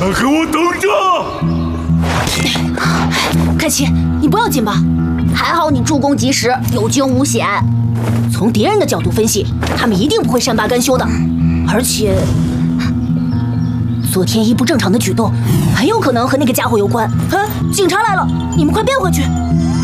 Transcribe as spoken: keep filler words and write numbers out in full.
给我等着！ 凯奇，你不要紧吧？ 还好你助攻及时，有惊无险。 从敌人的角度分析，他们一定不会善罢甘休的，而且昨天一不正常的举动，很有可能和那个家伙有关。啊，警察来了，你们快变回去！